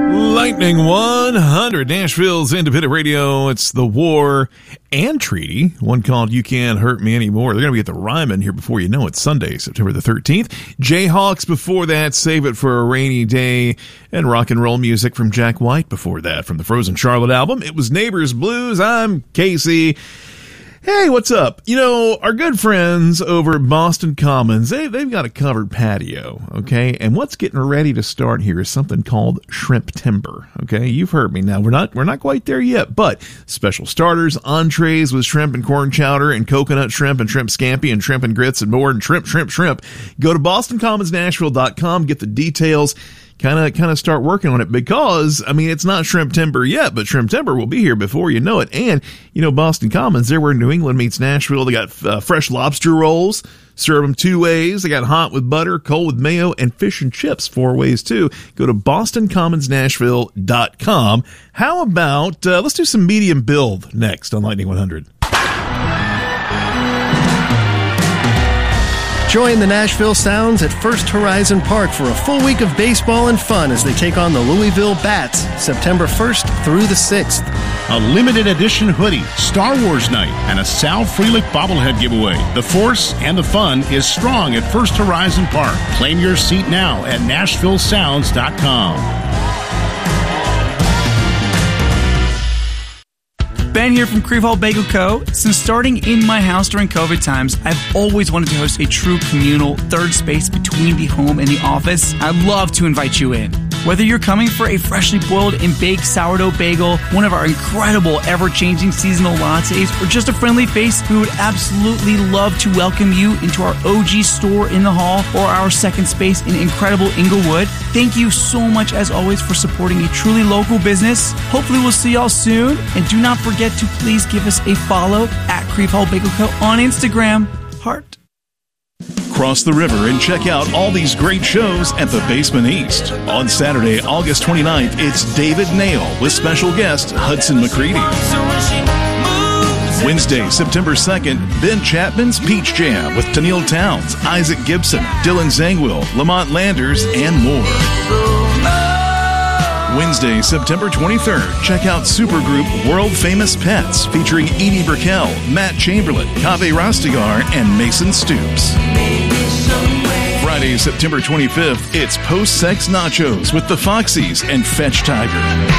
Lightning 100, Nashville's independent radio. It's The War and Treaty, one called You Can't Hurt Me Anymore. They're going to be at the Ryman here before you know it, Sunday, September the 13th. Jayhawks before that, Save It for a Rainy Day, and rock and roll music from Jack White before that. From the Frozen Charlotte album, it was Neighbors Blues. I'm Casey. Hey, what's up? You know, our good friends over at Boston Commons, they've got a covered patio, okay? And what's getting ready to start here is something called Shrimp Timber, okay? You've heard me. Now, we're not quite there yet, but special starters, entrees with shrimp and corn chowder and coconut shrimp and shrimp scampi and shrimp and grits and more and shrimp. Go to BostonCommonsNashville.com, get the details. Kind of start working on it because, I mean, it's not Shrimp Timber yet, but Shrimp Timber will be here before you know it. And, you know, Boston Commons, they're where New England meets Nashville. They got fresh lobster rolls, serve them 2 ways. They got hot with butter, cold with mayo, and fish and chips 4 ways too. Go to BostonCommonsNashville.com. How about, let's do some medium build next on Lightning 100. Join the Nashville Sounds at First Horizon Park for a full week of baseball and fun as they take on the Louisville Bats, September 1st through the 6th. A limited edition hoodie, Star Wars night, and a Sal Frelick bobblehead giveaway. The force and the fun is strong at First Horizon Park. Claim your seat now at NashvilleSounds.com. Ben here from Creve Hall Bagel Co. Since starting in my house during COVID times, I've always wanted to host a true communal third space between the home and the office. I'd love to invite you in. Whether you're coming for a freshly boiled and baked sourdough bagel, one of our incredible ever-changing seasonal lattes, or just a friendly face, we would absolutely love to welcome you into our OG store in the hall or our second space in incredible Inglewood. Thank you so much, as always, for supporting a truly local business. Hopefully we'll see y'all soon. And do not forget to please give us a follow at Creve Hall Bagel Co. on Instagram. Heart. Cross the river and check out all these great shows at the Basement East. On Saturday, August 29th, it's David Nail with special guest Hudson McCready. Wednesday, September 2nd, Ben Chapman's Peach Jam with Tennille Towns, Isaac Gibson, Dylan Zangwill, Lamont Landers, and more. Wednesday, September 23rd, check out supergroup World Famous Pets featuring Edie Brickell, Matt Chamberlain, Kaveh Rastegar, and Mason Stoops. Friday, September 25th, it's Post-Sex Nachos with the Foxies and Fetch Tiger.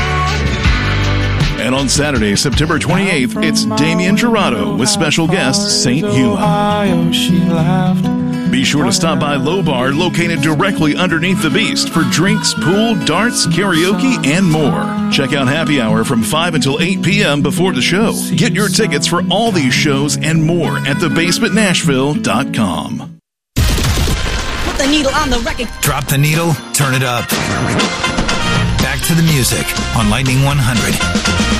And on Saturday, September 28th, it's Damian Jurado with special guest St. Hugh. Be sure to stop by Low Bar, located directly underneath the Beast, for drinks, pool, darts, karaoke, and more. Check out Happy Hour from 5 until 8 p.m. before the show. Get your tickets for all these shows and more at thebasementnashville.com. Put the needle on the record. Drop the needle, turn it up. Back to the music on Lightning 100.